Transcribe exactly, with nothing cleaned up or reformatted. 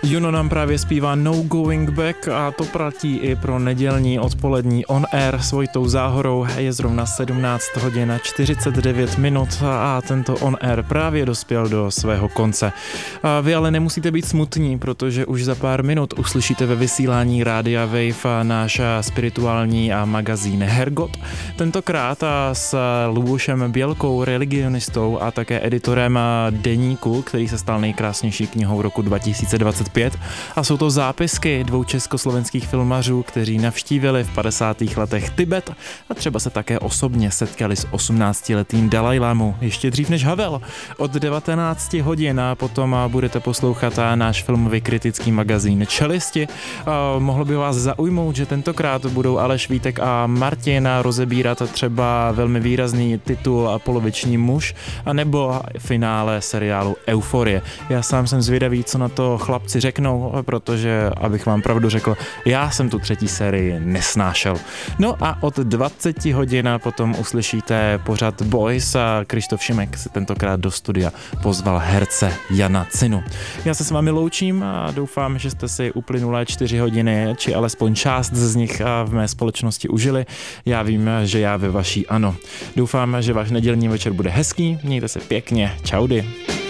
Juno nám právě zpívá No Going Back a to platí i pro nedělní odpolední On Air s Vojtou Záhorou. Je zrovna sedmnáct hodin a čtyřicet devět minut a tento On Air právě dospěl do svého konce. A vy ale nemusíte být smutní, protože už za pár minut uslyšíte ve vysílání Rádia Wave náš spirituální magazín Hergot. Tentokrát s Lubošem Bělkou, religionistou a také editorem deníku, který se stal nejkrásnější knihou roku dva tisíce dvacet pět. A jsou to zápisky dvou československých filmařů, kteří navštívili v padesátých letech Tibet a třeba se také osobně setkali s osmnáctiletým Dalajlámou ještě dřív než Havel. Od devatenáct hodin a potom budete poslouchat náš filmový kritický magazín Čelisti. Mohlo by vás zaujmout, že tentokrát budou Aleš Vítek a Martin rozebírat třeba velmi výrazný titul Poloviční muž a nebo finále seriálu Euforie. Já sám jsem zvědavý, co na to chlapci řeknou, protože, abych vám pravdu řekl, já jsem tu třetí sérii nesnášel. No a od dvacet hodin potom uslyšíte pořad Boys a Krištof Šimek si tentokrát do studia pozval herce Jana Cinu. Já se s vámi loučím a doufám, že jste si uplynulé čtyři hodiny, či alespoň část z nich v mé společnosti užili. Já vím, že já ve vaší ano. Doufám, že váš nedělní večer bude hezký, mějte se pěkně, čaudy.